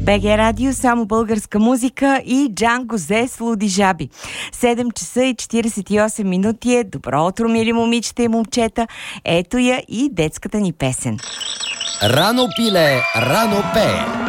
БГ Радио, само българска музика и Джанго Зе с Луди жаби. 7 часа и 48 минути е. Добро утро, мили момичета и момчета. Ето я и детската ни песен. Рано пиле, рано пее.